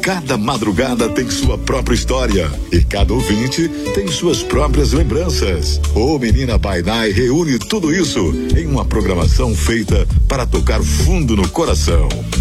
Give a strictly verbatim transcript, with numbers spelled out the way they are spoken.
Cada madrugada tem sua própria história e cada ouvinte tem suas próprias lembranças. O Menina by Night reúne tudo isso em uma programação feita para tocar fundo no coração.